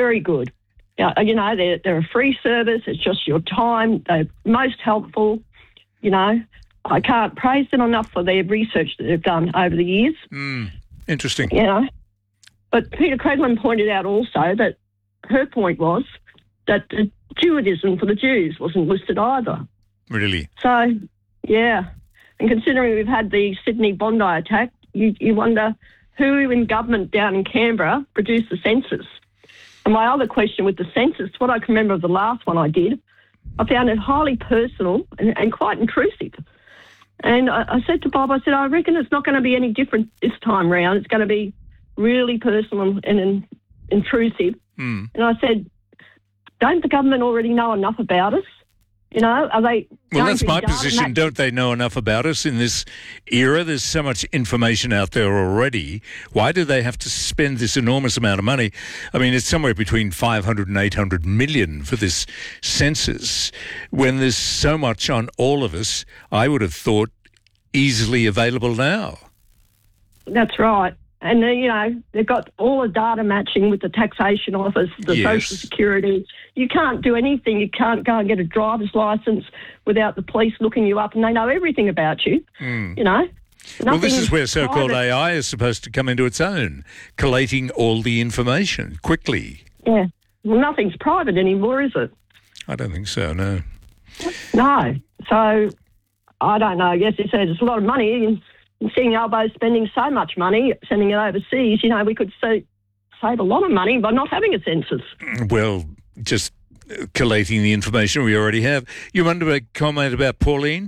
very good. They're a free service. It's just your time. They're most helpful. I can't praise them enough for their research that they've done over the years. Interesting. But Peter Craglin pointed out also that her point was that the Jewism for the Jews wasn't listed either. Really? So, yeah. And considering we've had the Sydney Bondi attack, you wonder who in government down in Canberra produced the census. And my other question with the census, what I can remember of the last one I did, I found it highly personal and quite intrusive. And I said to Bob, I reckon it's not going to be any different this time round. It's going to be really personal and intrusive. And I said, don't the government already know enough about us? Are they... Well, that's my position. Don't they know enough about us in this era? There's so much information out there already. Why do they have to spend this enormous amount of money? I mean, it's somewhere between 500 and 800 million for this census. When there's so much on all of us, I would have thought easily available now. That's right. And, they've got all the data matching with the taxation office, the Social Security. You can't do anything. You can't go and get a driver's licence without the police looking you up, and they know everything about you, Well, this is where so-called AI is supposed to come into its own, collating all the information quickly. Yeah. Well, nothing's private anymore, is it? I don't think so, no. No. So, I don't know. Yes, he says it's a lot of money, and seeing Albo spending so much money, sending it overseas, we could save a lot of money by not having a census. Well, just collating the information we already have. You wanted to comment about Pauline?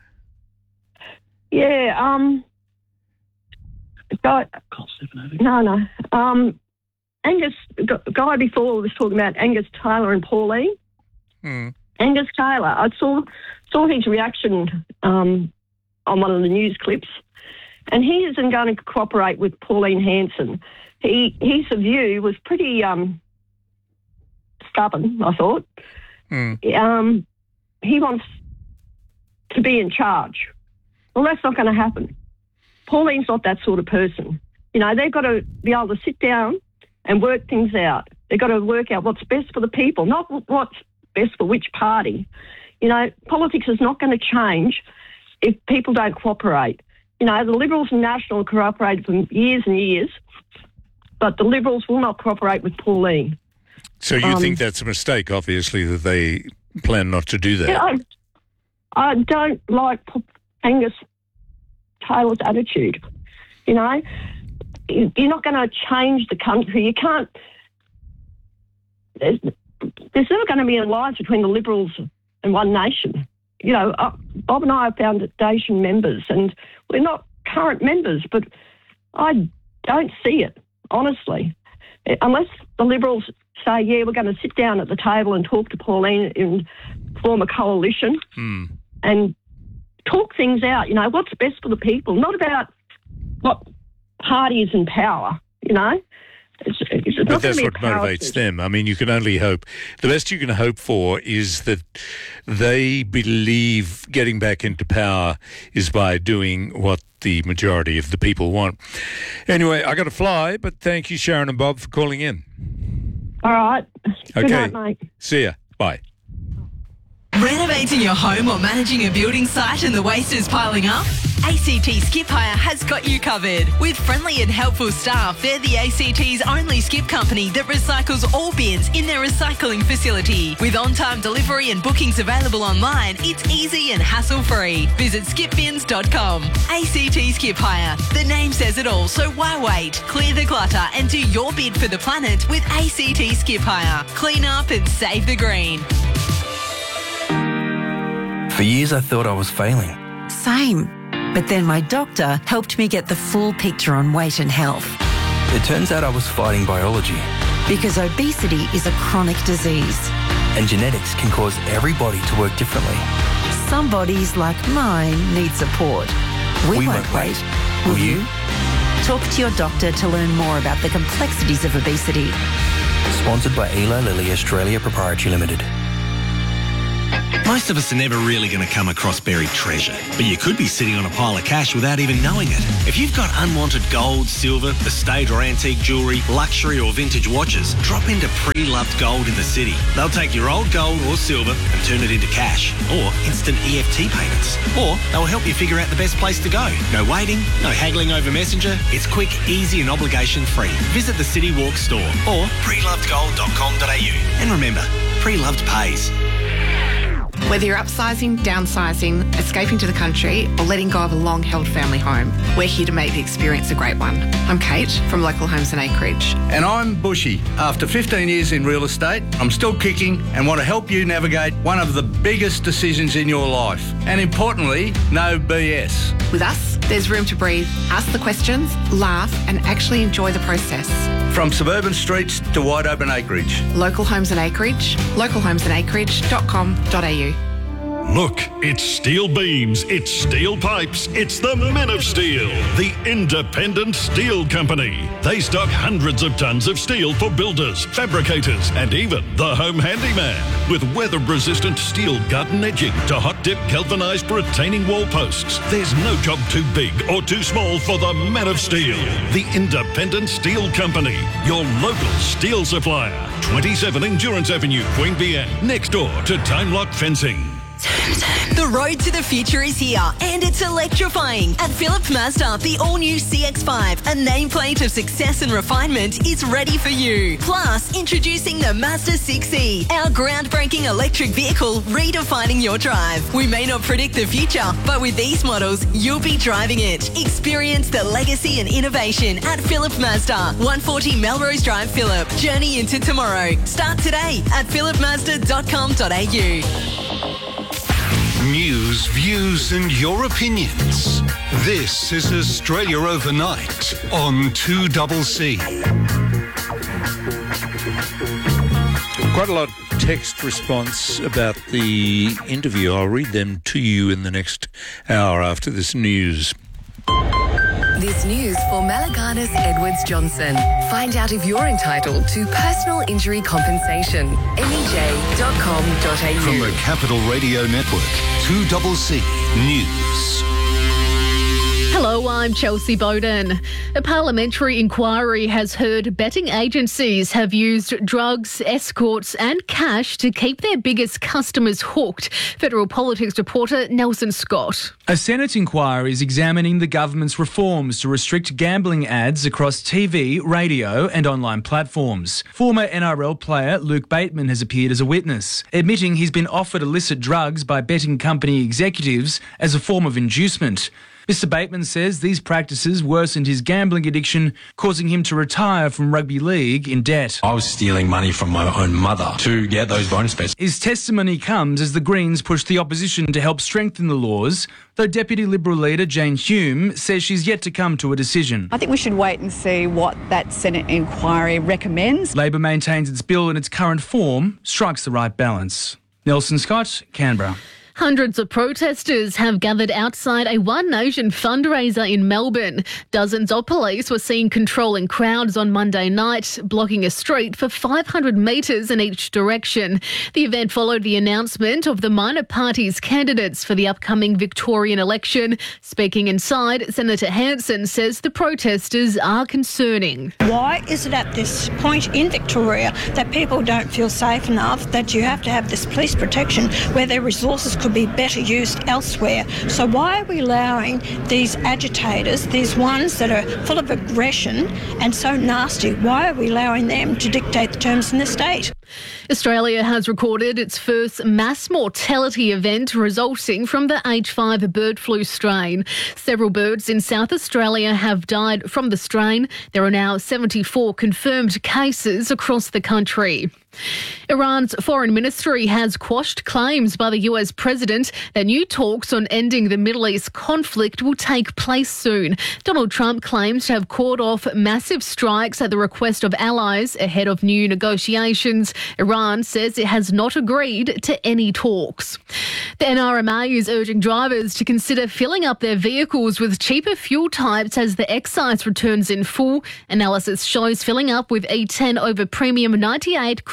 Yeah. Angus, guy before was talking about Angus Taylor and Pauline. Angus Taylor, I saw his reaction on one of the news clips. And he isn't going to cooperate with Pauline Hanson. His view was pretty stubborn, I thought. He wants to be in charge. Well, that's not going to happen. Pauline's not that sort of person. They've got to be able to sit down and work things out. They've got to work out what's best for the people, not what's best for which party. Politics is not going to change if people don't cooperate. The Liberals and National cooperated for years and years, but the Liberals will not cooperate with Pauline. So you think that's a mistake, obviously, that they plan not to do that? Yeah, I don't like Angus Taylor's attitude. You're not going to change the country. You can't... There's never going to be an alliance between the Liberals and One Nation. Bob and I are foundation members, and we're not current members, but I don't see it, honestly. Unless the Liberals say, we're going to sit down at the table and talk to Pauline and form a coalition and talk things out, what's best for the people, not about what party is in power, But that's what motivates them. I mean, you can only hope. The best you can hope for is that they believe getting back into power is by doing what the majority of the people want. Anyway, I got to fly, but thank you, Sharon and Bob, for calling in. All right. Good Okay. night, mate. See ya. Bye. Renovating your home or managing a building site and the waste is piling up? ACT Skip Hire has got you covered. With friendly and helpful staff, they're the ACT's only skip company that recycles all bins in their recycling facility. With on-time delivery and bookings available online, it's easy and hassle-free. Visit skipbins.com. ACT Skip Hire. The name says it all, so why wait? Clear the clutter and do your bid for the planet with ACT Skip Hire. Clean up and save the green. For years I thought I was failing. Same. But then my doctor helped me get the full picture on weight and health. It turns out I was fighting biology. Because obesity is a chronic disease. And genetics can cause every body to work differently. Some bodies, like mine, need support. We won't wait. Will you? Talk to your doctor to learn more about the complexities of obesity. Sponsored by Eli Lilly Australia Proprietary Limited. Most of us are never really going to come across buried treasure, but you could be sitting on a pile of cash without even knowing it. If you've got unwanted gold, silver, estate or antique jewellery, luxury or vintage watches, drop into Pre-Loved Gold in the city. They'll take your old gold or silver and turn it into cash or instant EFT payments. Or they'll help you figure out the best place to go. No waiting, no haggling over Messenger. It's quick, easy and obligation free. Visit the City Walk store or prelovedgold.com.au. And remember, Pre-Loved pays. Whether you're upsizing, downsizing, escaping to the country or letting go of a long-held family home, we're here to make the experience a great one. I'm Kate from Local Homes and Acreage. And I'm Bushy. After 15 years in real estate, I'm still kicking and want to help you navigate one of the biggest decisions in your life. And importantly, no BS. With us, there's room to breathe, ask the questions, laugh and actually enjoy the process. From suburban streets to wide open acreage. Local Homes and Acreage, localhomesandacreage.com.au. Look, it's steel beams, it's steel pipes, it's the Men of Steel, the independent steel company. They stock hundreds of tons of steel for builders, fabricators, and even the home handyman. With weather-resistant steel garden edging to hot-dip galvanised retaining wall posts, there's no job too big or too small for the Men of Steel, the independent steel company, your local steel supplier. 27 Endurance Avenue, Queanbeyan, next door to Time Lock Fencing. The road to the future is here and it's electrifying. At Phillip Mazda, the all-new CX-5, a nameplate of success and refinement, is ready for you. Plus, introducing the Mazda 6e, our groundbreaking electric vehicle redefining your drive. We may not predict the future, but with these models, you'll be driving it. Experience the legacy and innovation at Phillip Mazda, 140 Melrose Drive, Phillip. Journey into tomorrow. Start today at phillipmazda.com.au. News, views and your opinions. This is Australia Overnight on 2CC. Quite a lot of text response about the interview. I'll read them to you in the next hour after this news. This news for Malaganas Edwards Johnson. Find out if you're entitled to personal injury compensation. MEJ.com.au. From the Capital Radio Network, 2CC News. Hello, I'm Chelsea Bowden. A parliamentary inquiry has heard betting agencies have used drugs, escorts and cash to keep their biggest customers hooked. Federal politics reporter Nelson Scott. A Senate inquiry is examining the government's reforms to restrict gambling ads across TV, radio and online platforms. Former NRL player Luke Bateman has appeared as a witness, admitting he's been offered illicit drugs by betting company executives as a form of inducement. Mr. Bateman says these practices worsened his gambling addiction, causing him to retire from rugby league in debt. I was stealing money from my own mother to get those bonus bets. His testimony comes as the Greens push the opposition to help strengthen the laws, though Deputy Liberal leader Jane Hume says she's yet to come to a decision. I think we should wait and see what that Senate inquiry recommends. Labor maintains its bill in its current form strikes the right balance. Nelson Scott, Canberra. Hundreds of protesters have gathered outside a One Nation fundraiser in Melbourne. Dozens of police were seen controlling crowds on Monday night, blocking a street for 500 metres in each direction. The event followed the announcement of the minor party's candidates for the upcoming Victorian election. Speaking inside, Senator Hanson says the protesters are concerning. Why is it at this point in Victoria that people don't feel safe enough that you have to have this police protection where their resources could be better used elsewhere? So why are we allowing these agitators, these ones that are full of aggression and so nasty, why are we allowing them to dictate the terms in the state? Australia has recorded its first mass mortality event resulting from the H5 bird flu strain. Several birds in South Australia have died from the strain. There are now 74 confirmed cases across the country. Iran's foreign ministry has quashed claims by the US president that new talks on ending the Middle East conflict will take place soon. Donald Trump claims to have called off massive strikes at the request of allies ahead of new negotiations. Iran says it has not agreed to any talks. The NRMA is urging drivers to consider filling up their vehicles with cheaper fuel types as the excise returns in full. Analysis shows filling up with E10 over Premium 98 could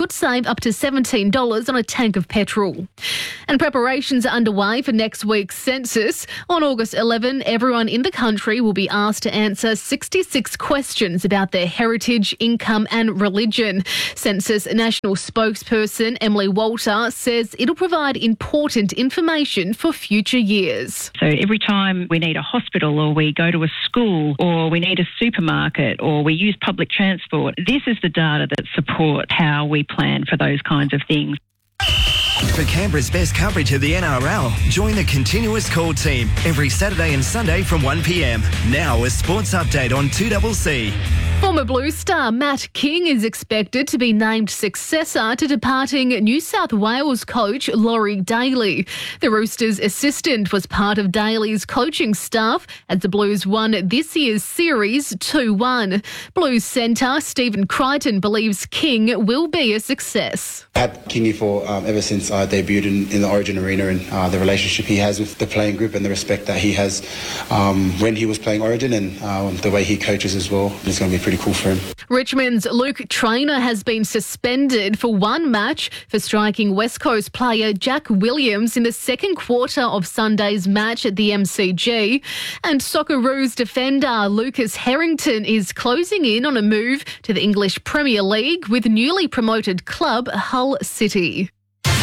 could save up to $17 on a tank of petrol. And preparations are underway for next week's census. On August 11, everyone in the country will be asked to answer 66 questions about their heritage, income and religion. Census National spokesperson Emily Walter says it'll provide important information for future years. So every time we need a hospital or we go to a school or we need a supermarket or we use public transport, this is the data that supports how we plan for those kinds of things. For Canberra's best coverage of the NRL, join the Continuous Call team every Saturday and Sunday from 1 p.m. Now a sports update on 2CC. Former Blues star Matt King is expected to be named successor to departing New South Wales coach Laurie Daly. The Roosters' assistant was part of Daly's coaching staff as the Blues won this year's series 2-1. Blues centre Stephen Crichton believes King will be a success. I've had Kingy for ever since I debuted in the Origin Arena, and the relationship he has with the playing group and the respect that he has when he was playing Origin and the way he coaches as well is going to be pretty cool for him. Richmond's Luke Traynor has been suspended for one match for striking West Coast player Jack Williams in the second quarter of Sunday's match at the MCG. And Socceroos defender Lucas Harrington is closing in on a move to the English Premier League with newly promoted club Hull City.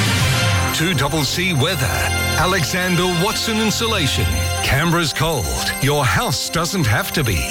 2CC weather. Alexander Watson Insulation. Canberra's cold. Your house doesn't have to be.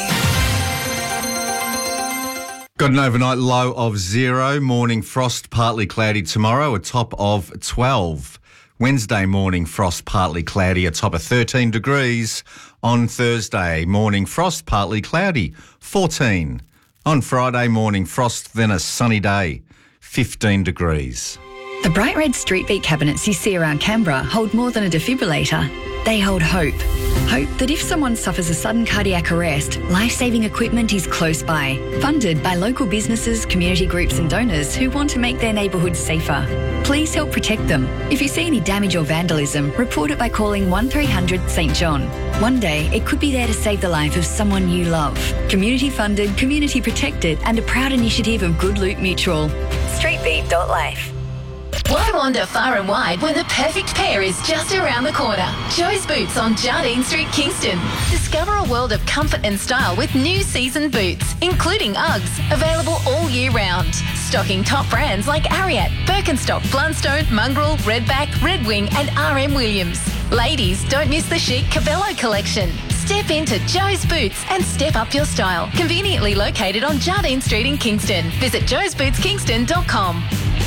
Got an overnight low of 0. Morning frost, partly cloudy tomorrow, a top of 12. Wednesday morning frost, partly cloudy, a top of 13 degrees. On Thursday, morning frost, partly cloudy, 14. On Friday, morning frost, then a sunny day, 15 degrees. The bright red street beat cabinets you see around Canberra hold more than a defibrillator. They hold hope. Hope that if someone suffers a sudden cardiac arrest, life-saving equipment is close by. Funded by local businesses, community groups and donors who want to make their neighbourhoods safer. Please help protect them. If you see any damage or vandalism, report it by calling 1300 St John. One day, it could be there to save the life of someone you love. Community funded, community protected and a proud initiative of Good Loot Mutual. Streetbeat.life. Why wander far and wide when the perfect pair is just around the corner? Joe's Boots on Jardine Street, Kingston. Discover a world of comfort and style with new season boots, including Uggs, available all year round. Stocking top brands like Ariat, Birkenstock, Blundstone, Mongrel, Redback, Red Wing and RM Williams. Ladies, don't miss the chic Cabello collection. Step into Joe's Boots and step up your style. Conveniently located on Jardine Street in Kingston. Visit joesbootskingston.com.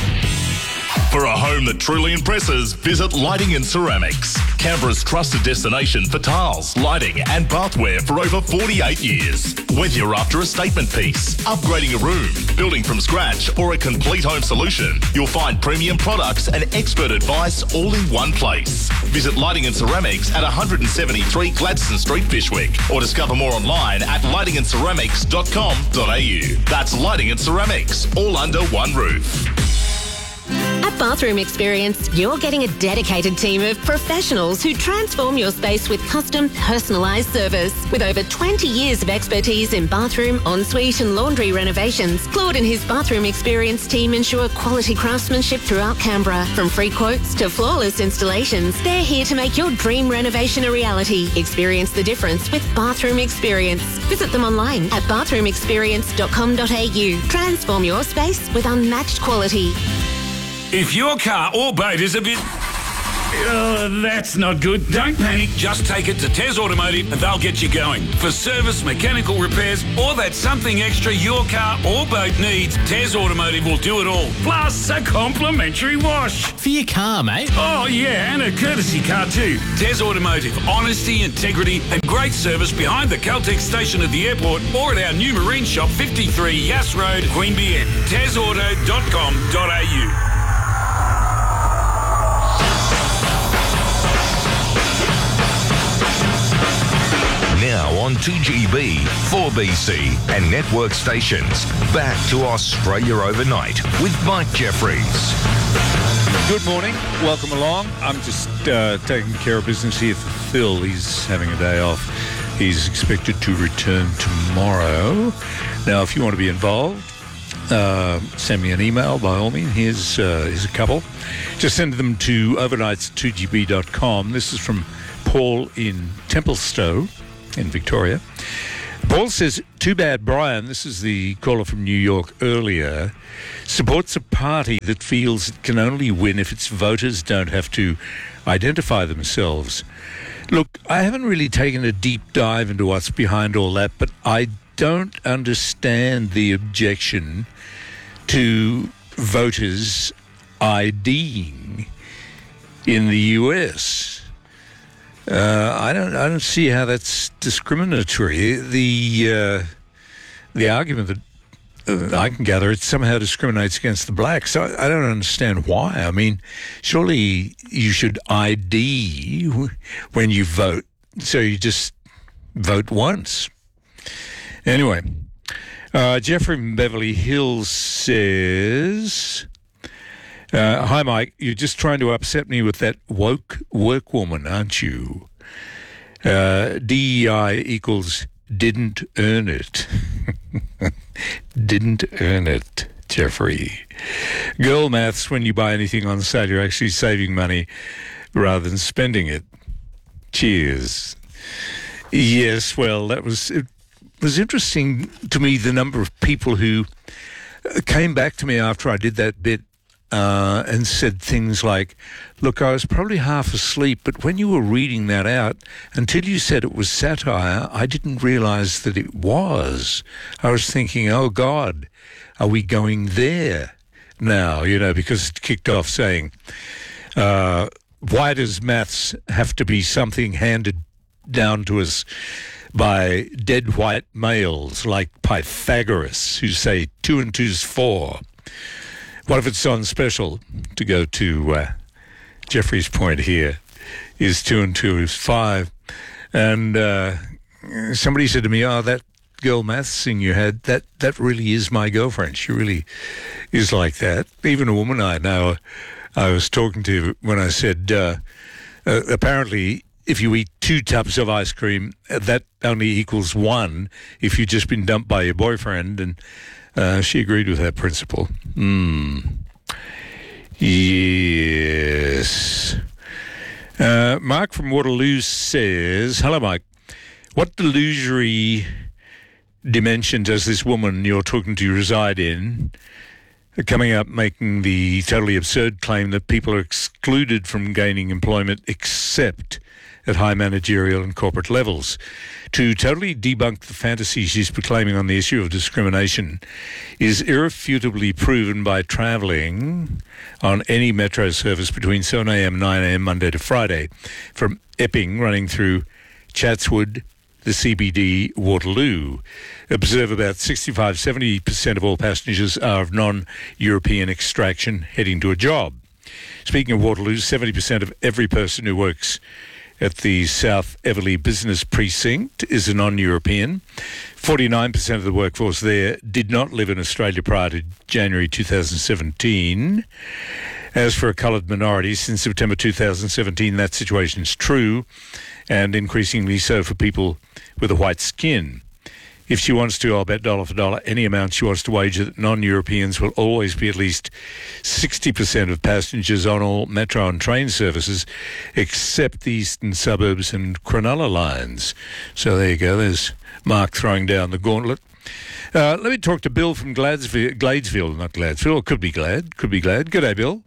For a home that truly impresses, visit Lighting and Ceramics. Canberra's trusted destination for tiles, lighting and bathware for over 48 years. Whether you're after a statement piece, upgrading a room, building from scratch or a complete home solution, you'll find premium products and expert advice all in one place. Visit Lighting and Ceramics at 173 Gladstone Street, Fyshwick, or discover more online at lightingandceramics.com.au. That's Lighting and Ceramics, all under one roof. At Bathroom Experience, you're getting a dedicated team of professionals who transform your space with custom, personalised service. With over 20 years of expertise in bathroom, ensuite and laundry renovations, Claude and his Bathroom Experience team ensure quality craftsmanship throughout Canberra. From free quotes to flawless installations, they're here to make your dream renovation a reality. Experience the difference with Bathroom Experience. Visit them online at bathroomexperience.com.au. Transform your space with unmatched quality. If your car or boat is a bit... that's not good. Don't panic. Just take it to Tez Automotive and they'll get you going. For service, mechanical repairs, or that something extra your car or boat needs, Tez Automotive will do it all. Plus a complimentary wash. For your car, mate. Oh, yeah, and a courtesy car too. Tez Automotive. Honesty, integrity and great service behind the Caltex station at the airport or at our new marine shop, 53 Yass Road, Queanbeyan. TezAuto.com.au. Now on 2GB, 4BC and network stations. Back to Australia Overnight with Mike Jeffries. Good morning. Welcome along. I'm just taking care of business here for Phil. He's having a day off. He's expected to return tomorrow. Now, if you want to be involved, send me an email by all means. Here's a couple. Just send them to overnights2gb.com. This is from Paul in Templestowe in Victoria. Paul says, too bad Brian, this is the caller from New York earlier, supports a party that feels it can only win if its voters don't have to identify themselves. Look, I haven't really taken a deep dive into what's behind all that, but I don't understand the objection to voters IDing in the US. I don't see how that's discriminatory. The argument that I can gather, it somehow discriminates against the blacks. So I don't understand why. I mean, surely you should ID when you vote, so you just vote once. Anyway, Jeffrey from Beverly Hills says, hi, Mike, you're just trying to upset me with that woke workwoman, aren't you? DEI equals didn't earn it. Didn't earn it, Jeffrey. Girl maths, when you buy anything on sale, you're actually saving money rather than spending it. Cheers. Yes, well, it was interesting to me, the number of people who came back to me after I did that bit and said things like, look, I was probably half asleep, but when you were reading that out, until you said it was satire, I didn't realise that it was. I was thinking, oh, God, are we going there now? You know, because it kicked off saying, why does maths have to be something handed down to us by dead white males like Pythagoras, who say 2 and 2 is 4? What if it's on special? To go to Jeffrey's point here, is 2 and 2 is 5. And somebody said to me, oh, that girl maths thing you had, that really is my girlfriend. She really is like that. Even a woman I know I was talking to when I said, apparently, if you eat 2 tubs of ice cream, that only equals 1 if you've just been dumped by your boyfriend. And she agreed with that principle. Yes. Mark from Waterloo says, hello, Mike. What delusory dimension does this woman you're talking to reside in? Coming up making the totally absurd claim that people are excluded from gaining employment except at high managerial and corporate levels. To totally debunk the fantasy she's proclaiming on the issue of discrimination is irrefutably proven by travelling on any metro service between 7am and 9am Monday to Friday from Epping running through Chatswood, the CBD, Waterloo. Observe about 65-70% of all passengers are of non-European extraction heading to a job. Speaking of Waterloo, 70% of every person who works at the South Everleigh Business Precinct is a non-European. 49% of the workforce there did not live in Australia prior to January 2017. As for a coloured minority, since September 2017, that situation is true, and increasingly so for people with a white skin. If she wants to, I'll bet dollar for dollar any amount she wants to wager that non-Europeans will always be at least 60% of passengers on all metro and train services, except the eastern suburbs and Cronulla lines. So there you go. There's Mark throwing down the gauntlet. Let me talk to Bill from Gladesville, not Gladesville, or could be Glad. Good day, Bill.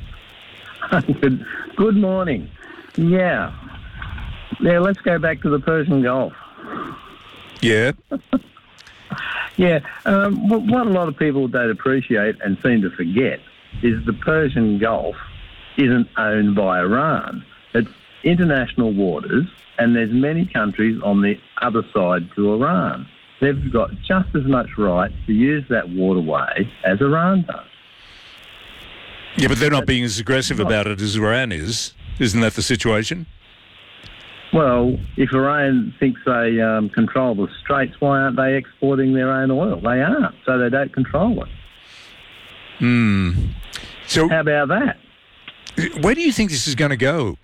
Good morning. Yeah, let's go back to the Persian Gulf. Yeah. Yeah. What a lot of people don't appreciate and seem to forget is the Persian Gulf isn't owned by Iran. It's international waters, and there's many countries on the other side to Iran. They've got just as much right to use that waterway as Iran does. Yeah, but they're not being as aggressive about it as Iran is. Isn't that the situation? Well, if Iran thinks they control the straits, why aren't they exporting their own oil? They aren't, so they don't control it. So how about that? Where do you think this is going to go?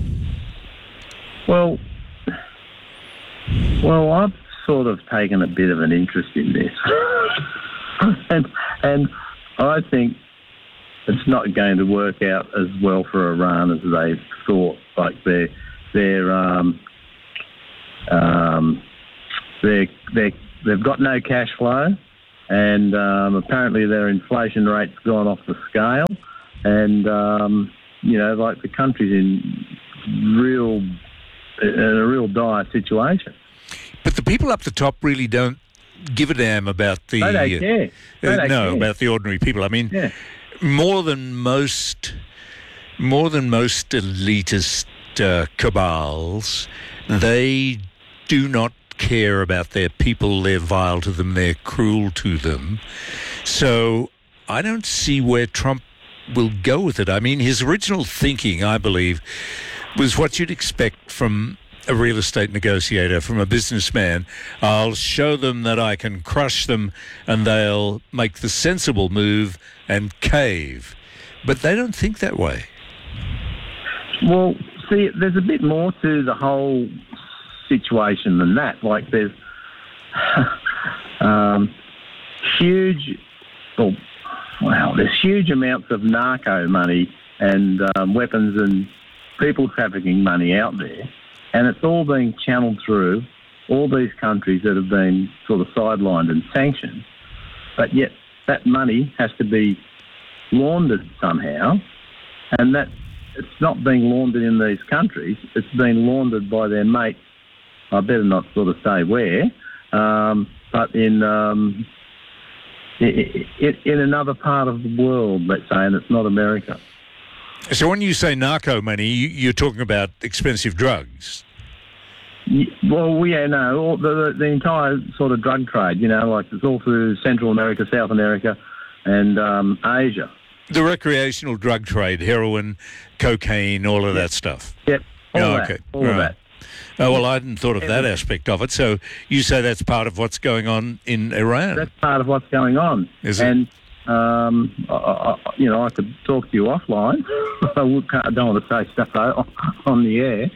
Well, I've sort of taken a bit of an interest in this. and And I think it's not going to work out as well for Iran as they thought. Like they've got no cash flow, and apparently their inflation rate's gone off the scale, and like the country's in a real dire situation. But the people up the top really don't give a damn about the. They don't care. About the ordinary people. I mean, more than most elitist cabals, they do not care about their people. They're vile to them. They're cruel to them. So I don't see where Trump will go with it. I mean, his original thinking, I believe, was what you'd expect from a real estate negotiator, from a businessman. I'll show them that I can crush them and they'll make the sensible move and cave. But they don't think that way. Well, see, there's a bit more to the whole situation than that. Like there's there's huge amounts of narco money and weapons and people trafficking money out there, and it's all being channeled through all these countries that have been sort of sidelined and sanctioned, but yet that money has to be laundered somehow, and that it's not being laundered in these countries, it's being laundered by their mates. I better not sort of say where, but in another part of the world, let's say, and it's not America. So when you say narco money, you're talking about expensive drugs? Well, the entire sort of drug trade, like it's all through Central America, South America, and Asia. The recreational drug trade, heroin, cocaine, all of that stuff? Yep, all of that. Oh, well, I hadn't thought of that aspect of it. So you say that's part of what's going on in Iran? That's part of what's going on. Is it? And, I could talk to you offline. I don't want to say stuff on the air.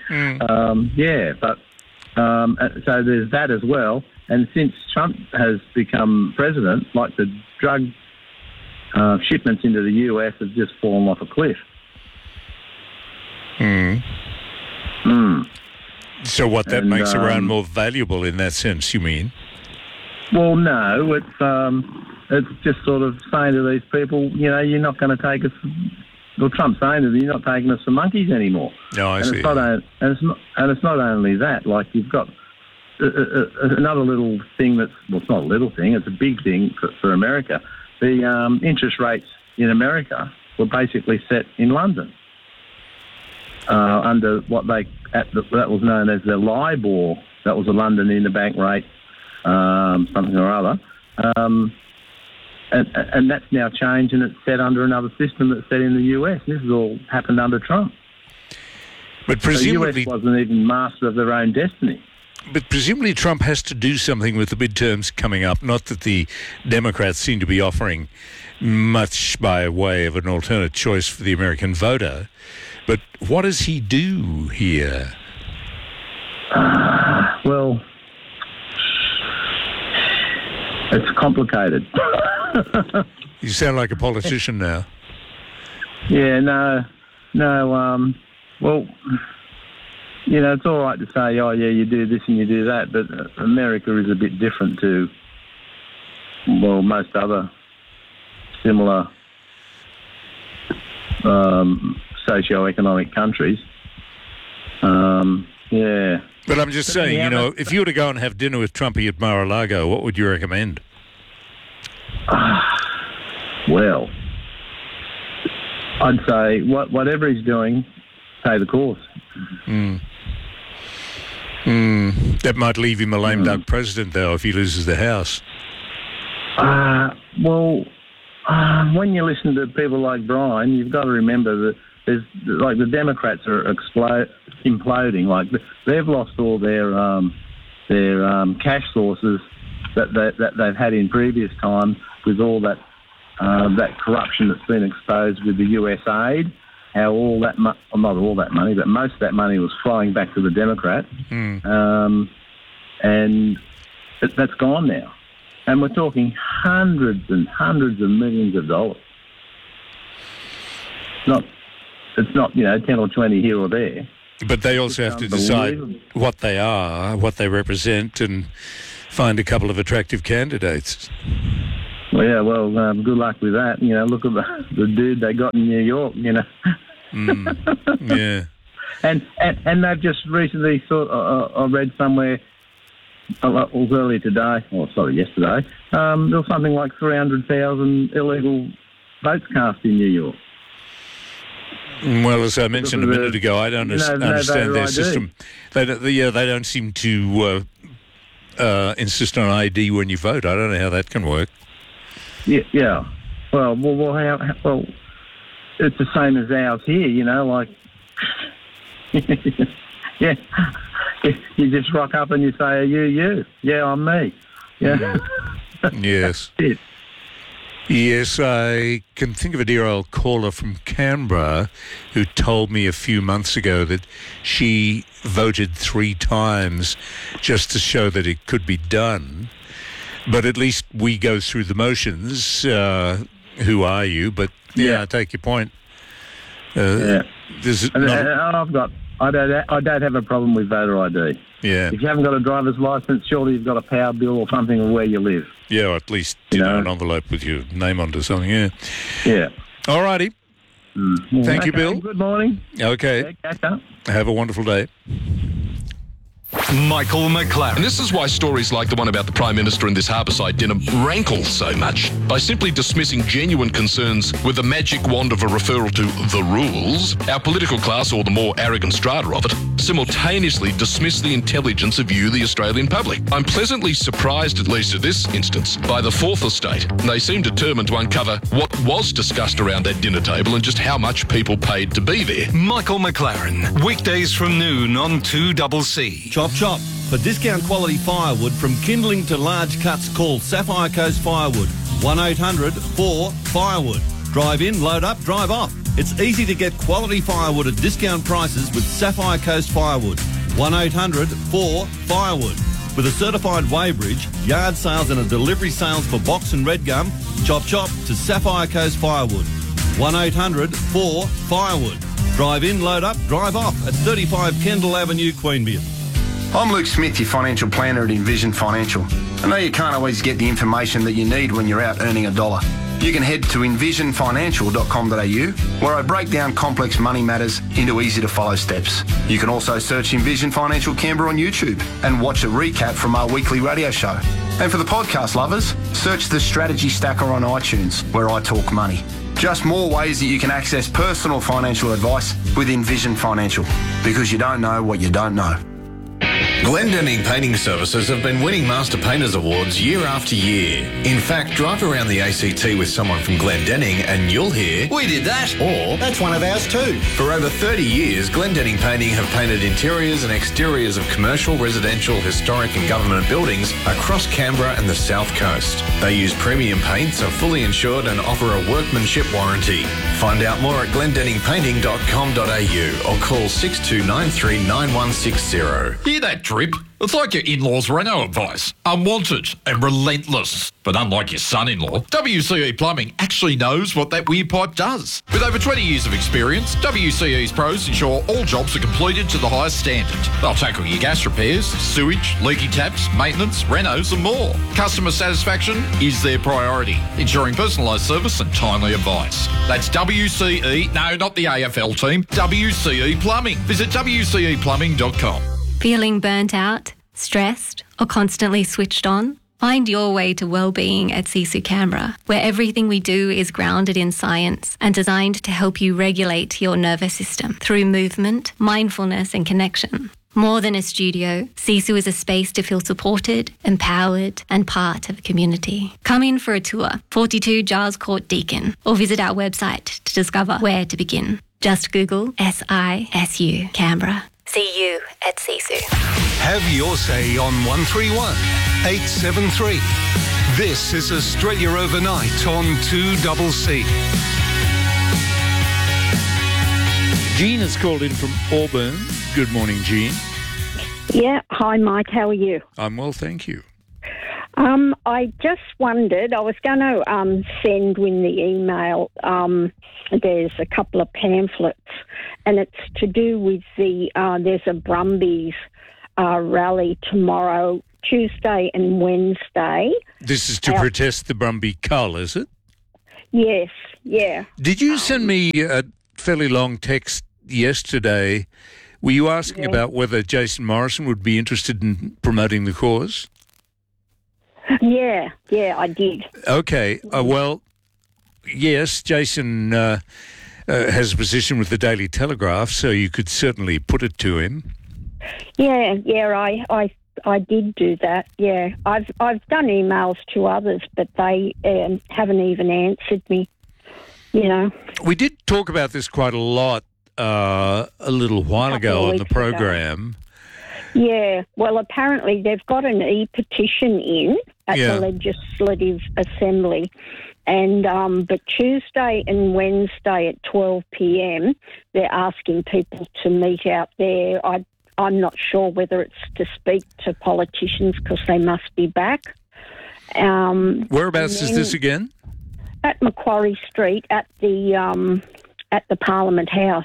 So there's that as well. And since Trump has become president, like the drug shipments into the US have just fallen off a cliff. So that makes Iran more valuable in that sense, you mean? Well, no, it's just sort of saying to these people, you're not going to take us. Well, Trump's saying that you're not taking us for monkeys anymore. No, I see. It's not only that. Like you've got another little thing it's not a little thing. It's a big thing for America. The interest rates in America were basically set in London under what that was known as the LIBOR. That was the London interbank rate, something or other. And that's now changed, and it's set under another system that's set in the US. This has all happened under Trump. But presumably, the US wasn't even master of their own destiny. But presumably Trump has to do something with the midterms coming up. Not that the Democrats seem to be offering much by way of an alternate choice for the American voter. But what does he do here? Well, it's complicated. You sound like a politician now. Yeah, no. Well, it's all right to say, oh, yeah, you do this and you do that, but America is a bit different to, well, most other similar socio-economic countries. But I'm just saying, if you were to go and have dinner with Trumpy at Mar-a-Lago, what would you recommend? Well, I'd say whatever he's doing, stay the course. That might leave him a lame duck president, though, if he loses the House. When you listen to people like Brian, you've got to remember that there's the Democrats are imploding. Like they've lost all their cash sources that they've had in previous times with all that corruption that's been exposed with the US aid. How all that not all that money, but most of that money was flowing back to the Democrats, and that's gone now. And we're talking hundreds and hundreds of millions of dollars. It's not 10 or 20 here or there. But they also have to decide what they are, what they represent, and find a couple of attractive candidates. Well, yeah, good luck with that. Look at the dude they got in New York, Yeah. And they've just recently I read somewhere, it was earlier today, yesterday, there was something like 300,000 illegal votes cast in New York. Well, as I mentioned a minute ago, I don't understand their system. They don't seem to insist on ID when you vote. I don't know how that can work. Yeah. Well, it's the same as ours here. Yeah. You just rock up and you say, "Are you?" "Yeah, I'm me." Yeah. Yes. Yes, I can think of a dear old caller from Canberra who told me a few months ago that she voted 3 times just to show that it could be done. But at least we go through the motions. Who are you? But I take your point. I don't have a problem with voter ID. Yeah. If you haven't got a driver's license, surely you've got a power bill or something of where you live. Yeah, or at least an envelope with your name on to something. Yeah. Yeah. All righty. Thank you, Bill. Good morning. Okay. Catch up. Have a wonderful day. Michael McLaren. And this is why stories like the one about the Prime Minister and this Harbourside dinner rankle so much. By simply dismissing genuine concerns with the magic wand of a referral to the rules, our political class, or the more arrogant strata of it, simultaneously dismiss the intelligence of you, the Australian public. I'm pleasantly surprised, at least in this instance, by the Fourth Estate. They seem determined to uncover what was discussed around that dinner table and just how much people paid to be there. Michael McLaren, weekdays from noon on 2CC. Chop chop. For discount quality firewood from kindling to large cuts, call Sapphire Coast Firewood. 1-800-4-FIREWOOD. Drive in, load up, drive off. It's easy to get quality firewood at discount prices with Sapphire Coast Firewood. 1-800-4-FIREWOOD. With a certified weighbridge, yard sales and a delivery sales for box and red gum, chop chop to Sapphire Coast Firewood. 1-800-4-FIREWOOD. Drive in, load up, drive off at 35 Kendall Avenue, Queanbeyan. I'm Luke Smith, your financial planner at Envision Financial. I know you can't always get the information that you need when you're out earning a dollar. You can head to envisionfinancial.com.au, where I break down complex money matters into easy-to-follow steps. You can also search Envision Financial Canberra on YouTube and watch a recap from our weekly radio show. And for the podcast lovers, search the Strategy Stacker on iTunes, where I talk money. Just more ways that you can access personal financial advice with Envision Financial, because you don't know what you don't know. Glendenning Painting Services have been winning Master Painters Awards year after year. In fact, drive around the ACT with someone from Glendenning and you'll hear, "We did that," or "That's one of ours too." For over 30 years, Glendenning Painting have painted interiors and exteriors of commercial, residential, historic and government buildings across Canberra and the South Coast. They use premium paints, are fully insured and offer a workmanship warranty. Find out more at glendenningpainting.com.au or call 62939160. Hear that drip? It's like your in-laws' reno advice. Unwanted and relentless. But unlike your son-in-law, WCE Plumbing actually knows what that weird pipe does. With over 20 years of experience, WCE's pros ensure all jobs are completed to the highest standard. They'll tackle your gas repairs, sewage, leaky taps, maintenance, renos and more. Customer satisfaction is their priority, ensuring personalised service and timely advice. That's WCE, no, not the AFL team, WCE Plumbing. Visit WCEplumbing.com. Feeling burnt out, stressed, or constantly switched on? Find your way to well-being at Sisu Canberra, where everything we do is grounded in science and designed to help you regulate your nervous system through movement, mindfulness and connection. More than a studio, Sisu is a space to feel supported, empowered and part of a community. Come in for a tour, 42 Giles Court Deakin, or visit our website to discover where to begin. Just Google SISU Canberra. See you at Sisu. Have your say on 131 873. This is Australia Overnight on 2CC. Jean has called in from Auburn. Good morning, Jean. Yeah. Hi, Mike. How are you? I'm well, thank you. I just wondered, I was going to send Win the email. There's a couple of pamphlets, and it's to do with there's a Brumbies rally tomorrow, Tuesday and Wednesday. This is to protest the Brumby cull, is it? Yes, yeah. Did you send me a fairly long text yesterday? Were you asking about whether Jason Morrison would be interested in promoting the cause? Yeah, I did. Okay, well, yes, Jason has a position with the Daily Telegraph, so you could certainly put it to him. Yeah, I did do that. Yeah, I've done emails to others, but they haven't even answered me. You know, we did talk about this quite a lot a little while ago on the program. Yeah, well, apparently they've got an e-petition in at the Legislative Assembly, and but Tuesday and Wednesday at 12 p.m. they're asking people to meet out there. I'm not sure whether it's to speak to politicians because they must be back. Whereabouts is this again? At Macquarie Street at the Parliament House.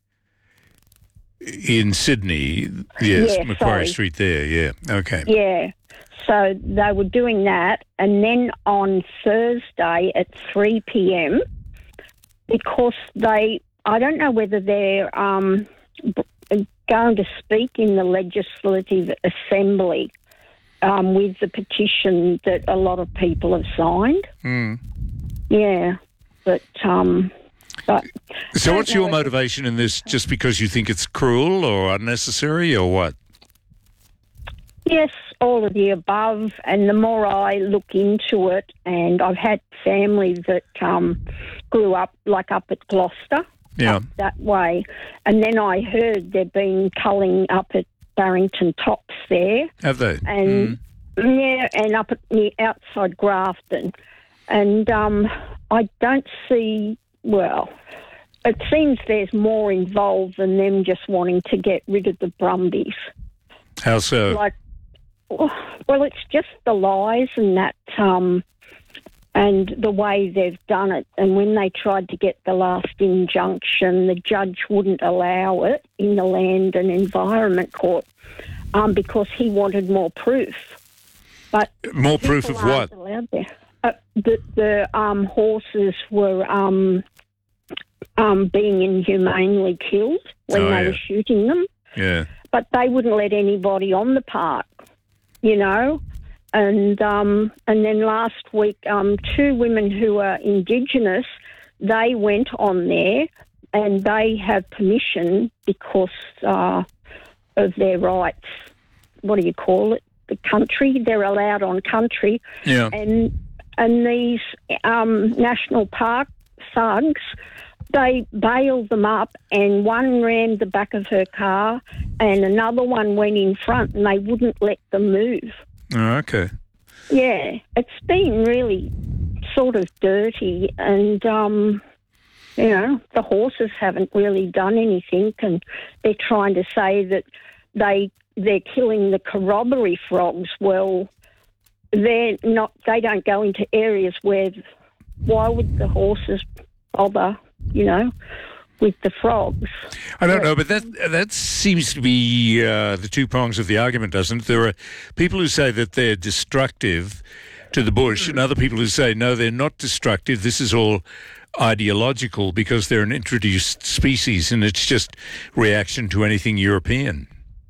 In Sydney, yes, Yeah, Macquarie sorry. Street there, yeah, okay. Yeah, so they were doing that, and then on Thursday at 3 p.m, because I don't know whether they're going to speak in the Legislative Assembly with the petition that a lot of people have signed. Yeah, but so what's your motivation in this? Just because you think it's cruel or unnecessary or what? Yes, all of the above. And the more I look into it, and I've had family that grew up up at Gloucester, up that way. And then I heard they've been culling up at Barrington Tops there. Have they? And yeah, and up outside Grafton. And I don't see, well, it seems there's more involved than them just wanting to get rid of the Brumbies. How so? Well, it's just the lies and that, and the way they've done it. And when they tried to get the last injunction, the judge wouldn't allow it in the Land and Environment Court because he wanted more proof. But more proof of what? Allowed there. The horses were being inhumanely killed when they were shooting them. Yeah. But they wouldn't let anybody on the park, you know. And then last week, 2 women who are Indigenous, they went on there and they have permission because of their rights. What do you call it? The country. They're allowed on country. Yeah. And these national park thugs, they bailed them up, and one ran the back of her car and another one went in front, and they wouldn't let them move. Oh, okay. Yeah, it's been really sort of dirty, and, you know, the horses haven't really done anything, and they're trying to say that they're killing the corroboree frogs. Well, they don't go into areas where, why would the horses bother, you know, with the frogs? I don't know, but that seems to be the two prongs of the argument, doesn't it? There are people who say that they're destructive to the bush and other people who say, no, they're not destructive. This is all ideological because they're an introduced species and it's just reaction to anything European.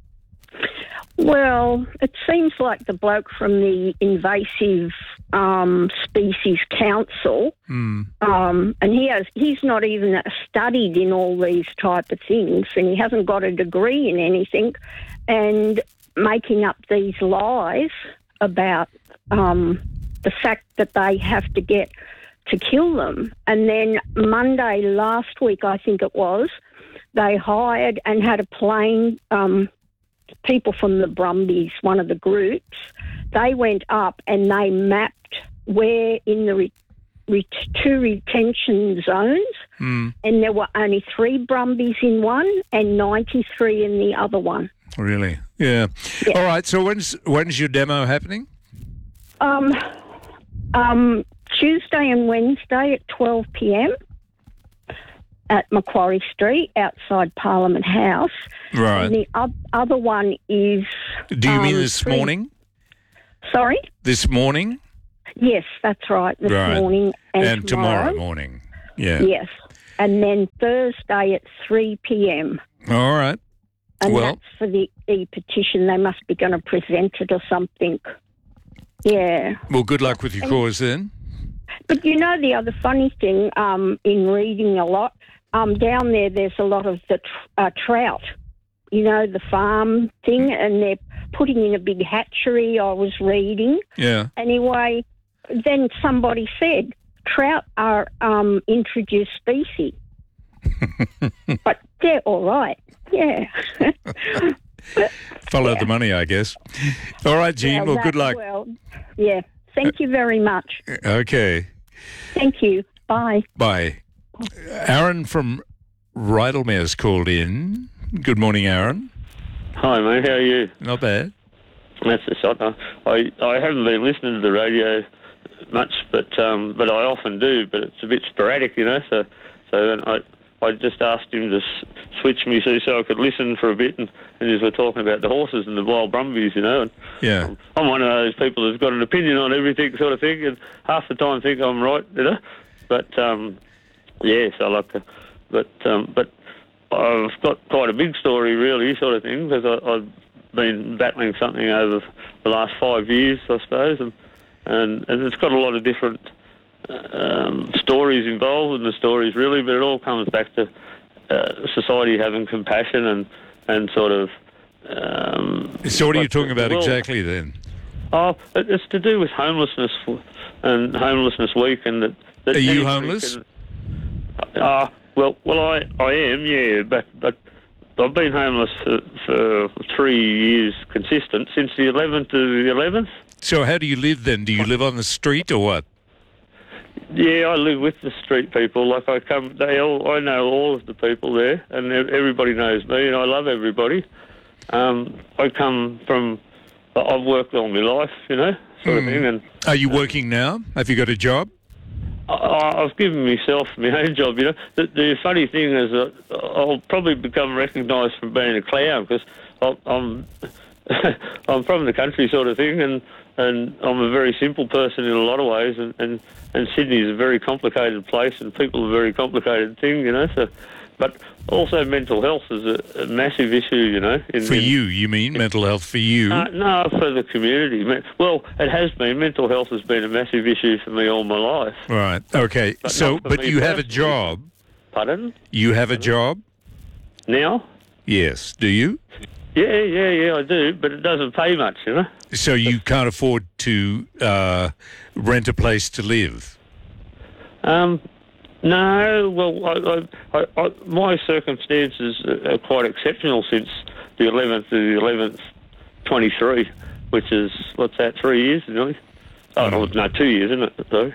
Well, it seems like the bloke from the Invasive Species Council, and he's not even studied in all these type of things, and he hasn't got a degree in anything, and making up these lies about the fact that they have to get to kill them. And then Monday last week, I think it was, they hired and had a plane. People from the Brumbies, one of the groups, they went up and they mapped where in the 2 retention zones, and there were only 3 Brumbies in one and 93 in the other one. Really? Yeah. All right. So when's your demo happening? Tuesday and Wednesday at 12 p.m. at Macquarie Street outside Parliament House. Right. And the other one is... Do you mean this morning? Sorry? This morning? Yes, that's right. This morning and tomorrow morning. Yeah. Yes. And then Thursday at 3 p.m. All right. And that's for the e-petition. They must be going to present it or something. Yeah. Well, good luck with your cause then. But you know the other funny thing, in reading a lot, down there's a lot of the trout, you know, the farm thing, and they're putting in a big hatchery, I was reading. Yeah. Anyway, then somebody said trout are introduced species. But they're all right, yeah. Follow the money, I guess. All right, Jean, well good luck. Well, yeah, thank you very much. Okay. Thank you. Bye. Bye. Aaron from Rydalmere's called in. Good morning, Aaron. Hi, mate. How are you? Not bad. That's the shot. I haven't been listening to the radio much, but I often do. But it's a bit sporadic, you know. So then I just asked him to switch me so I could listen for a bit, and as we're talking about the horses and the wild brumbies, you know. And yeah. I'm one of those people that's got an opinion on everything, sort of thing, and half the time think I'm right, you know. But yes, I like to. But I've got quite a big story, really, sort of thing, because I've been battling something over the last 5 years, I suppose, and it's got a lot of different stories involved in the stories, really, but it all comes back to society having compassion and sort of... so what are you talking about exactly then? Oh, it's to do with homelessness and Homelessness Week, and that are you homeless? Well, I am, yeah, but I've been homeless for 3 years consistent, since the 11th to the 11th. So how do you live then? Do you live on the street or what? Yeah, I live with the street people. Like I know all of the people there, and everybody knows me, and I love everybody. I've worked all my life, you know, sort of thing. And are you working now? Have you got a job? I've given myself my own job, you know. The funny thing is that I'll probably become recognised from being a clown, because I'm I'm from the country, sort of thing, and I'm a very simple person in a lot of ways, and Sydney is a very complicated place, and people are a very complicated thing, you know. So, but also mental health is a massive issue, you know. For you, you mean mental health for you? No, for the community. Well, it has been. Mental health has been a massive issue for me all my life. Right. Okay. But you have a job. Pardon? You have a job now? Yes. Do you? Yeah, I do, but it doesn't pay much, you know. So you can't afford to rent a place to live? No, well, my circumstances are quite exceptional since the 11th to the 11th, 23, which is, what's that, 3 years, really? Oh, no, 2 years, isn't it? So,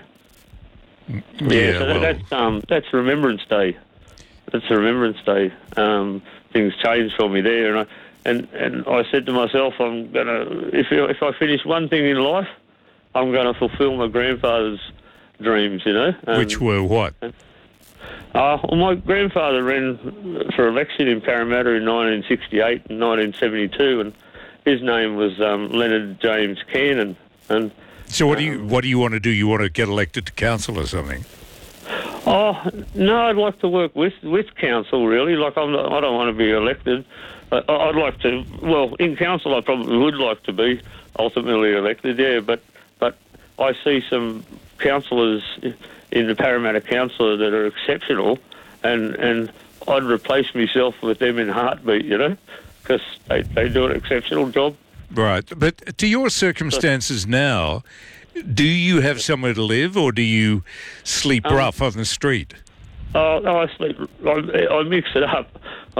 that's Remembrance Day. That's a Remembrance Day. Things changed for me there, and I said to myself, I'm gonna, if I finish one thing in life, I'm going to fulfil my grandfather's dreams, you know. Which were what? Well, my grandfather ran for election in Parramatta in 1968 and 1972, and his name was Leonard James Cannon. And so, what do you want to do? You want to get elected to council or something? Oh no, I'd like to work with council, really. Like I don't want to be elected. I'd like to. Well, in council, I probably would like to be ultimately elected. Yeah, but I see some councillors in the Parramatta Council that are exceptional, and I'd replace myself with them in a heartbeat, you know, because they do an exceptional job. Right, but to your circumstances now, do you have somewhere to live, or do you sleep rough on the street? Oh, no, I sleep. I mix it up.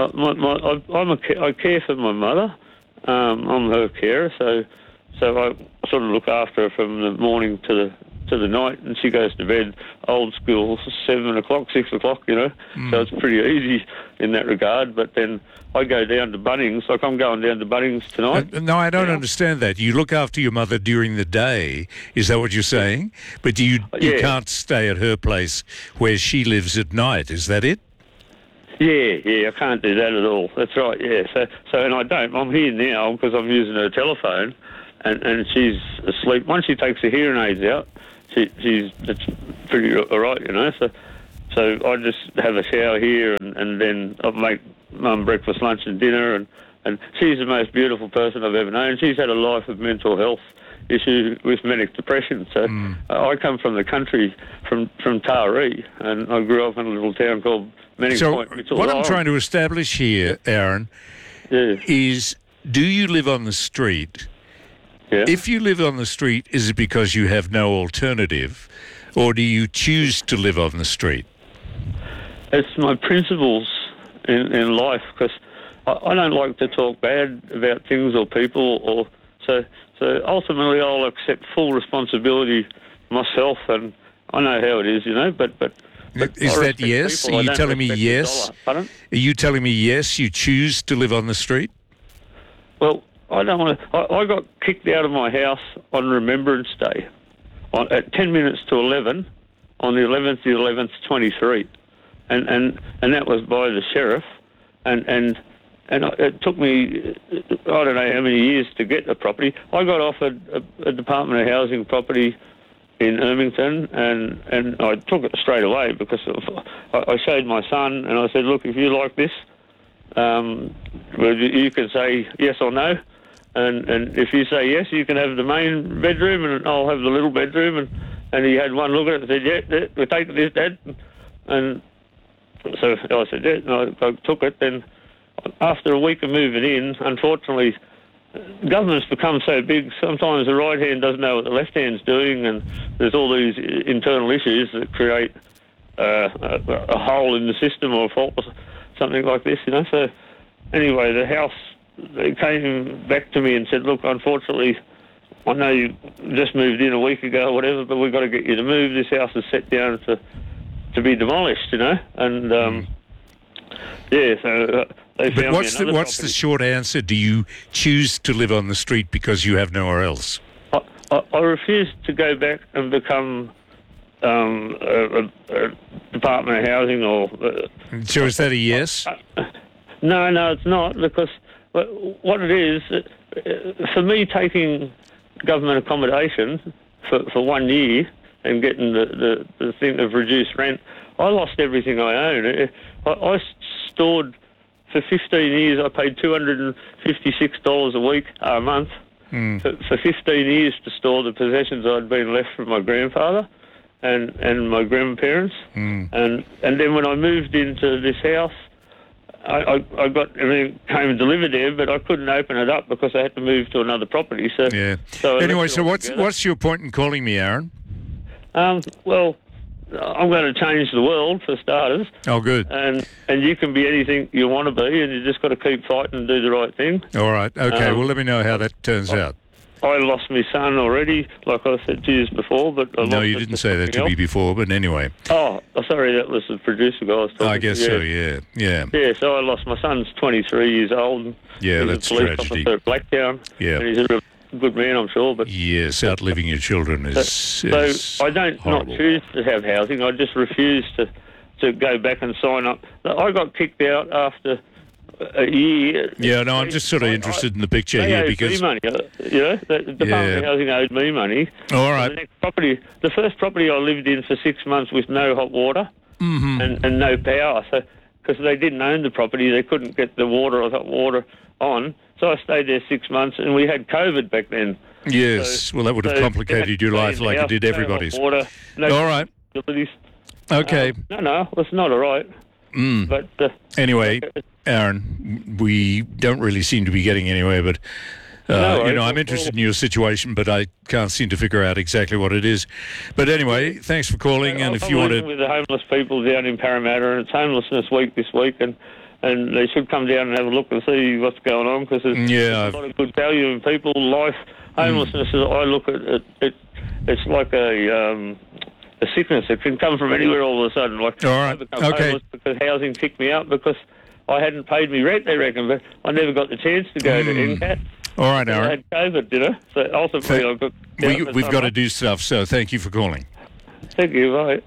I care for my mother. I'm her carer, so I sort of look after her from the morning to to the night, and she goes to bed old school 7 o'clock, 6 o'clock, you know. So it's pretty easy in that regard. But then I go down to Bunnings, like I'm going down to Bunnings tonight. No, I don't understand that. You look after your mother during the day, is that what you're saying? But you can't stay at her place where she lives at night, is that it? Yeah, I can't do that at all. That's right, yeah. So and I don't. I'm here now because I'm using her telephone, and she's asleep. Once she takes her hearing aids out, it's pretty all right, you know. So I just have a shower here, and then I make Mum breakfast, lunch and dinner, and she's the most beautiful person I've ever known. She's had a life of mental health issue with manic depression. So I come from the country, from Taree, and I grew up in a little town called Manning Point. What I'm trying to establish here, Aaron, is do you live on the street? Yeah. If you live on the street, is it because you have no alternative, or do you choose to live on the street? It's my principles in life, because I don't like to talk bad about things or people, or so ultimately I'll accept full responsibility myself, and I know how it is, you know, but is that yes? People. Are you telling me yes? Pardon? Are you telling me yes, you choose to live on the street? Well, I don't want to. I got kicked out of my house on Remembrance Day at 10 minutes to 11 on the 11th of the 11th, 23. And that was by the sheriff. And it took me, I don't know how many years to get the property. I got offered a Department of Housing property in Ermington, and I took it straight away because I showed my son, and I said, look, if you like this, you can say yes or no, and if you say yes, you can have the main bedroom, and I'll have the little bedroom, and he had one look at it and said, yeah, we'll take this, Dad, and so I said, yeah, and I took it. Then after a week of moving in, unfortunately, government's become so big, sometimes the right hand doesn't know what the left hand's doing, and there's all these internal issues that create a hole in the system or a fault or something like this, you know. So anyway, the house, they came back to me and said, look, unfortunately, I know you just moved in a week ago or whatever, but we've got to get you to move. This house is set down to be demolished, you know. And so they found But what's the short answer? Do you choose to live on the street because you have nowhere else? I refuse to go back and become a Department of Housing or... So is that a yes? No, it's not, because what it is, for me taking government accommodation for 1 year and getting the thing of reduced rent, I lost everything I own. I stored, for 15 years, I paid $256 a month for 15 years to store the possessions I'd been left from my grandfather and my grandparents. And then when I moved into this house, I got everything came delivered there, but I couldn't open it up because I had to move to another property. So anyway, so what's your point in calling me, Aaron? Well, I'm going to change the world for starters. Oh, good. And you can be anything you want to be, and you just got to keep fighting and do the right thing. All right. Okay. Well, let me know how that turns out. I lost my son already, like I said to you before, but no, you didn't say that to me before. But anyway. Oh, sorry, that was the producer guy I was talking to. I guess so. Yeah. Yeah. So I lost my son's 23 years old. Yeah, he's that's a police tragedy. officer at Blacktown. Yeah. And he's a real good man, I'm sure. But yes, outliving your children is so I don't horrible. not choose to have housing. I just refuse to go back and sign up. I got kicked out after a year. Yeah, no, I'm just sort of interested in the picture here because money, the Department of Housing owed me money. All right. The first property I lived in for 6 months with no hot water and no power. So because they didn't own the property, they couldn't get the water or hot water on. So I stayed there 6 months, and we had COVID back then. Yes, well, that would have complicated your life like it did everybody's. No water, no all right. Facilities. Okay. No, it's not all right. But anyway, Aaron, we don't really seem to be getting anywhere, but I'm interested in your situation, but I can't seem to figure out exactly what it is. But anyway, thanks for calling, and if you want to... with the homeless people down in Parramatta, and it's Homelessness Week this week, and they should come down and have a look and see what's going on, because there's a lot of good value in people's life. Homelessness, I look at it, it's like a sickness. It can come from anywhere all of a sudden. Like, all right. I become homeless because housing kicked me out because I hadn't paid me rent, they reckon, but I never got the chance to go to NCAT. All right, Aaron. I had COVID, So ultimately I got... We've got to do stuff, so thank you for calling. Thank you, bye.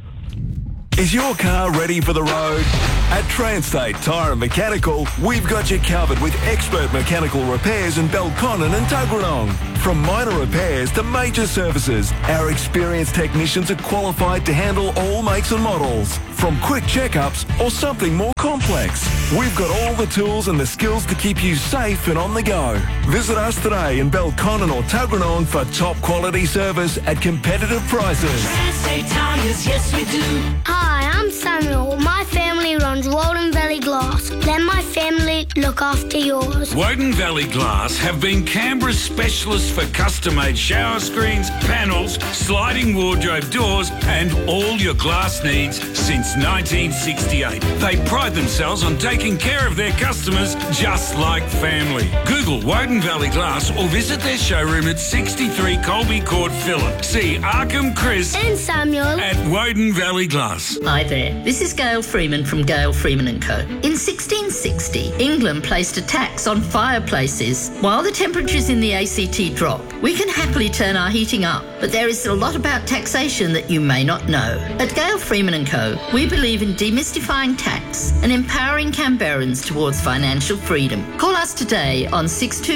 Is your car ready for the road? At Transtate Tyre and Mechanical, we've got you covered with expert mechanical repairs in Belconnen and Tuggeranong. From minor repairs to major services, our experienced technicians are qualified to handle all makes and models. From quick checkups or something more complex, we've got all the tools and the skills to keep you safe and on the go. Visit us today in Belconnen or Tuggeranong for top quality service at competitive prices. Transtate Tyres, yes we do. Hi, I'm Samuel. My family runs Woden Valley Glass. Let my family look after yours. Woden Valley Glass have been Canberra's specialists for custom-made shower screens, panels, sliding wardrobe doors and all your glass needs since 1968. They pride themselves on taking care of their customers just like family. Google Woden Valley Glass or visit their showroom at 63 Colby Court, Phillip. See Arkham Chris and Samuel at Woden Valley Glass. Hi there, this is Gail Freeman from Gail Freeman & Co. In 1660, England placed a tax on fireplaces. While the temperatures in the ACT drop, we can happily turn our heating up, but there is a lot about taxation that you may not know. At Gail Freeman & Co, we believe in demystifying tax and empowering Canberrans towards financial freedom. Call us today on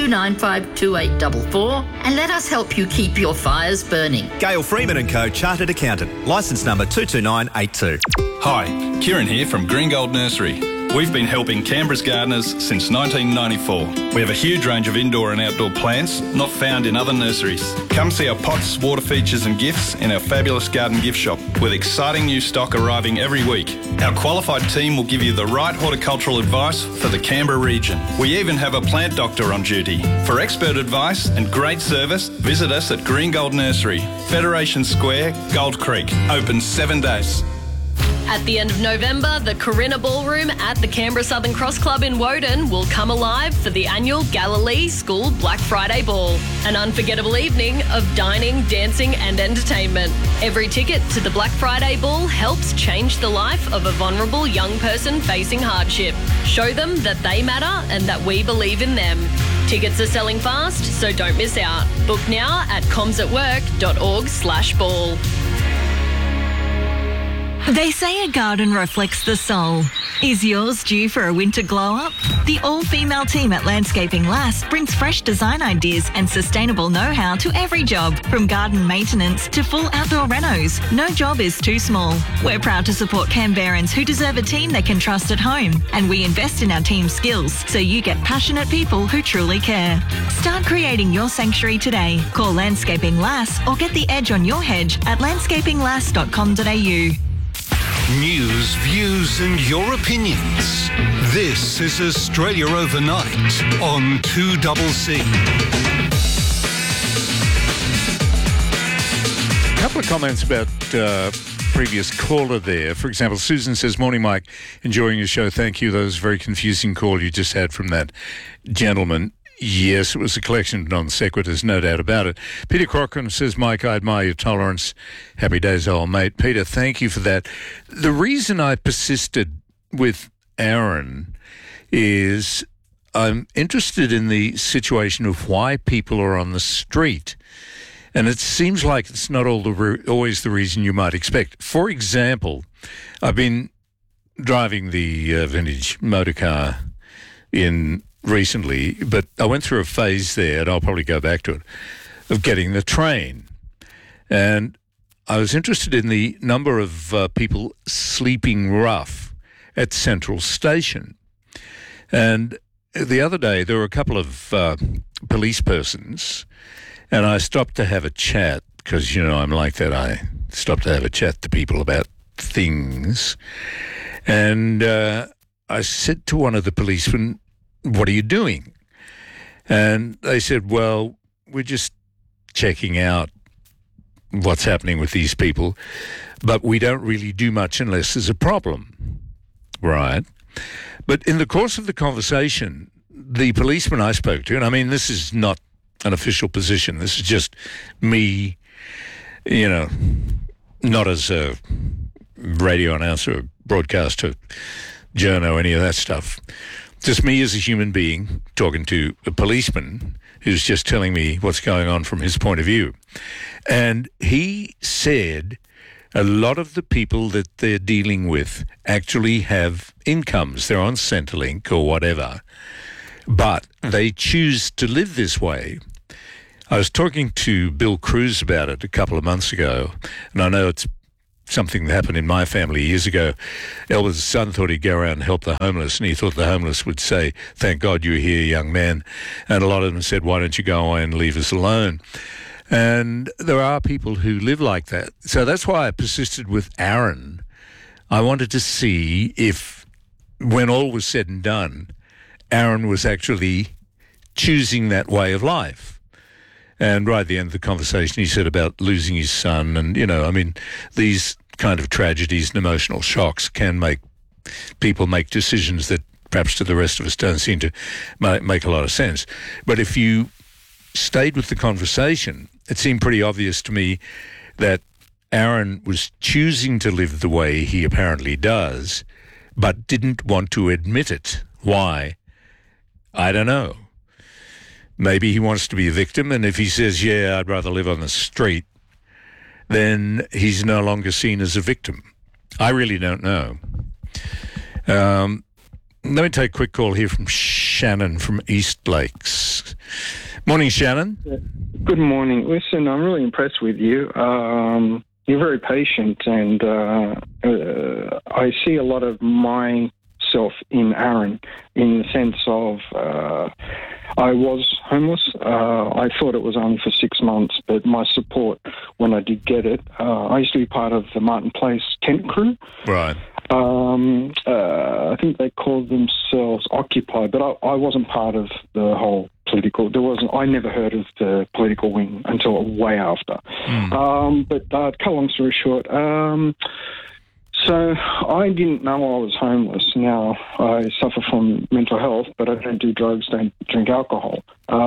62952844 and let us help you keep your fires burning. Gail Freeman & Co, Chartered Accountant, licence number 22982. Hi, Kieran here from Green Gold Nursery. We've been helping Canberra's gardeners since 1994. We have a huge range of indoor and outdoor plants not found in other nurseries. Come see our pots, water features and gifts in our fabulous garden gift shop with exciting new stock arriving every week. Our qualified team will give you the right horticultural advice for the Canberra region. We even have a plant doctor on duty. For expert advice and great service, visit us at Green Gold Nursery, Federation Square, Gold Creek. Open 7 days. At the end of November, the Corinna Ballroom at the Canberra Southern Cross Club in Woden will come alive for the annual Galilee School Black Friday Ball, an unforgettable evening of dining, dancing and entertainment. Every ticket to the Black Friday Ball helps change the life of a vulnerable young person facing hardship. Show them that they matter and that we believe in them. Tickets are selling fast, so don't miss out. Book now at comsatwork.org/ball. They say a garden reflects the soul. Is yours due for a winter glow-up? The all-female team at Landscaping Lass brings fresh design ideas and sustainable know-how to every job, from garden maintenance to full outdoor renos. No job is too small. We're proud to support Canberrans who deserve a team they can trust at home, and we invest in our team's skills so you get passionate people who truly care. Start creating your sanctuary today. Call Landscaping Lass or get the edge on your hedge at landscapinglass.com.au. News, views and your opinions. This is Australia Overnight on 2CC. A couple of comments about previous caller there. For example, Susan says, "Morning, Mike. Enjoying your show. Thank you. That was a very confusing call you just had from that gentleman." Yes, it was a collection of non sequiturs, no doubt about it. Peter Cochran says, "Mike, I admire your tolerance. Happy days, old mate." Peter, thank you for that. The reason I persisted with Aaron is I'm interested in the situation of why people are on the street. And it seems like it's not always the reason you might expect. For example, I've been driving the vintage motor car in recently, but I went through a phase there, and I'll probably go back to it, of getting the train. And I was interested in the number of people sleeping rough at Central Station. And the other day, there were a couple of police persons, and I stopped to have a chat, because, you know, I'm like that. I stop to have a chat to people about things. And I said to one of the policemen, "What are you doing?" And they said, "Well, we're just checking out what's happening with these people, but we don't really do much unless there's a problem." Right. But in the course of the conversation, the policeman I spoke to, and I mean, this is not an official position, this is just me you know, not as a radio announcer, broadcaster, journo, any of that stuff. Just me as a human being talking to a policeman who's just telling me what's going on from his point of view. And he said a lot of the people that they're dealing with actually have incomes. They're on Centrelink or whatever, but they choose to live this way. I was talking to Bill Cruz about it a couple of months ago, and I know it's something that happened in my family years ago. Elba's son thought he'd go around and help the homeless, and he thought the homeless would say, "Thank God you're here, young man." And a lot of them said, "Why don't you go away and leave us alone?" And there are people who live like that. So that's why I persisted with Aaron. I wanted to see if, when all was said and done, Aaron was actually choosing that way of life. And right at the end of the conversation, he said about losing his son. And, you know, I mean, these kind of tragedies and emotional shocks can make people make decisions that perhaps to the rest of us don't seem to make a lot of sense. But if you stayed with the conversation, it seemed pretty obvious to me that Aaron was choosing to live the way he apparently does, but didn't want to admit it. Why? I don't know. Maybe he wants to be a victim, and if he says, yeah, I'd rather live on the street, then he's no longer seen as a victim. I really don't know. Let me take a quick call here from Shannon from East Lakes. Morning, Shannon. Good morning. Listen, I'm really impressed with you. You're very patient, and I see a lot of myself in Aaron in the sense of I was homeless. I thought it was only for 6 months, but my support when I did get it, I used to be part of the Martin Place tent crew. Right. I think they called themselves Occupy, but I wasn't part of the whole political. I never heard of the political wing until way after. But to cut a long story short, so I didn't know I was homeless. Now I suffer from mental health, but I don't do drugs, don't drink alcohol.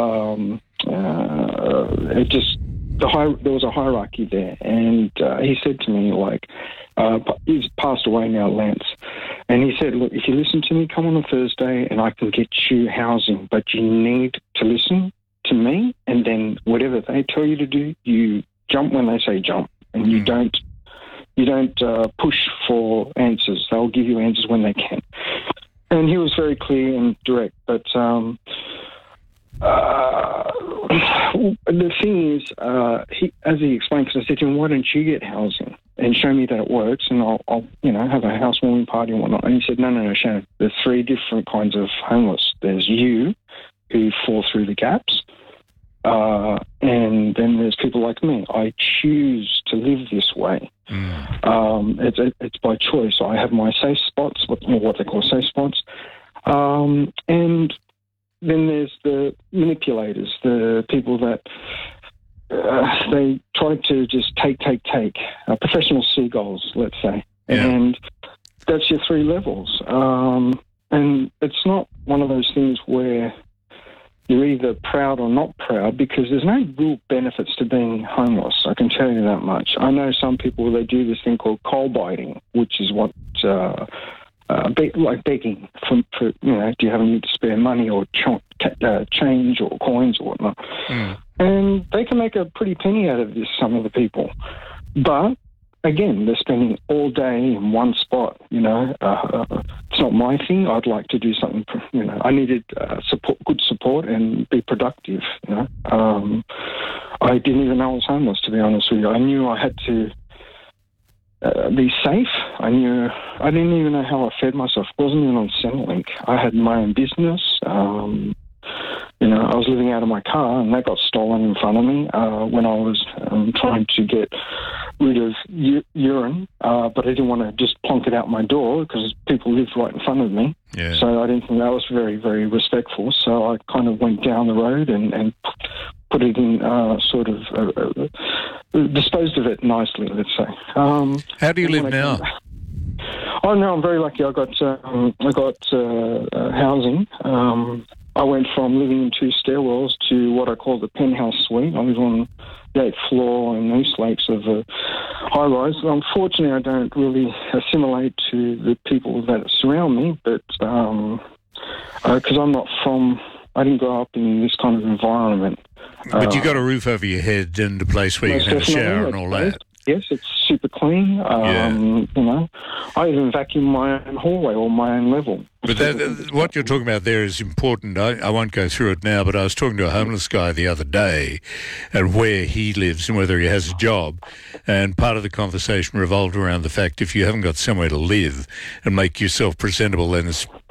There was a hierarchy there, and he said to me, like, he's passed away now, Lance, and he said, look, if you listen to me, come on a Thursday and I can get you housing, but you need to listen to me, and then whatever they tell you to do, you jump when they say jump, and you don't push for answers. They'll give you answers when they can. And he was very clear and direct, but the thing is, as he explained, because I said to him, why don't you get housing and show me that it works, and I'll have a housewarming party and whatnot. And he said, no, Shannon, there's 3 different kinds of homeless. There's you, who fall through the gaps, and then there's people like me. I choose to live this way. It's by choice. I have my safe spots, what they call safe spots, and then there's the manipulators, the people that they try to just take, professional seagulls, let's say. Yeah. And that's your 3 levels. And it's not one of those things where you're either proud or not proud, because there's no real benefits to being homeless, I can tell you that much. I know some people, they do this thing called coal biting, which is what... like begging for do you have any to spare money or change or coins or whatnot? And they can make a pretty penny out of this, some of the people. But again, they're spending all day in one spot. It's not my thing. I'd like to do something. I needed good support and be productive. I didn't even know I was homeless, to be honest with you. I knew I had to be safe. I didn't even know how I fed myself. I wasn't even on Centrelink. I had my own business. I was living out of my car, and that got stolen in front of me when I was trying to get rid of urine, but I didn't want to just plonk it out my door because people lived right in front of me. Yeah. So I didn't think that was very, very respectful. So I kind of went down the road and put it in disposed of it nicely, let's say. How do you live now? Oh no, I'm very lucky. I got housing. I went from living in 2 stairwells to what I call the penthouse suite. I live on the 8th floor in East Lakes of a high-rise. Unfortunately, I don't really assimilate to the people that surround me, but because I didn't grow up in this kind of environment. But you got a roof over your head and a place where you can have a shower and all that. Yes, it's super clean. You know, I even vacuum my own hallway or my own level. But what you're talking about there is important. I won't go through it now, but I was talking to a homeless guy the other day and where he lives and whether he has a job. And part of the conversation revolved around the fact if you haven't got somewhere to live and make yourself presentable, then it's